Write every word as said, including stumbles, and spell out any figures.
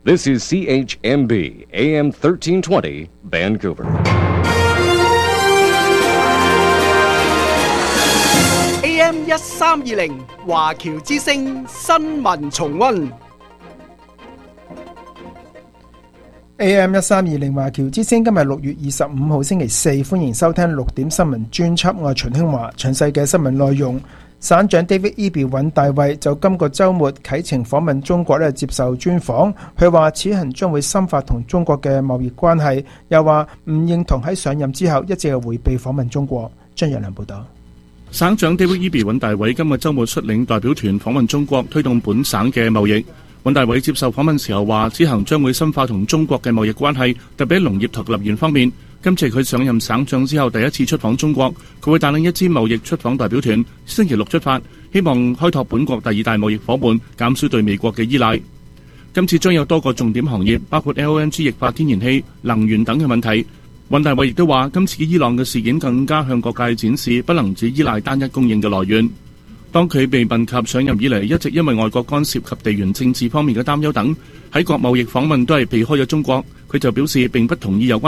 This is C H M B, A M thirteen twenty, Vancouver. A M 一三二零華僑之聲新聞重溫。 A M 一三二零華僑之聲今日六月二十五號星期四，歡迎收聽六點新聞專輯，我係秦興華。詳細嘅新聞內容，省長 David Eby 尹大衛就今個週末啟程訪問中國咧，接受專訪。佢話此行將會深化同中國嘅貿易關係，又話唔認同喺上任之後一直係迴避訪問中國。張若良報導。 省長 David Eby 尹大衛今個週末率領代表團訪問中國，推動本省嘅貿易。尹大衛接受訪問時候話，此行將會深化同中國嘅貿易關係，特別喺農業同能源方面。今次佢上任省長之後第一次出訪中國，佢會帶領一支貿易出訪代表團，星期六出發，希望開拓本國第二大貿易夥伴，減少對美國嘅依賴。今次將有多個重點行業，包括 L N G 液化天然氣、能源等嘅問題。尹大衛亦都話，今次伊朗嘅事件更加向各界展示，不能只依賴單一供應嘅來源。當佢被問及上任以嚟一直因為外國干涉及地緣政治方面嘅擔憂等，喺國貿易訪問都係避開咗中國，佢就表示並不同意有關